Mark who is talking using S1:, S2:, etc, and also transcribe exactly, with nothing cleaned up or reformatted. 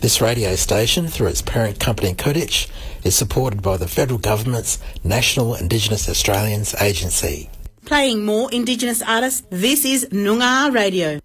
S1: This radio station, through its parent company Kodich, is supported by the Federal Government's National Indigenous Australians Agency.
S2: Playing more Indigenous artists, this is Noongar Radio.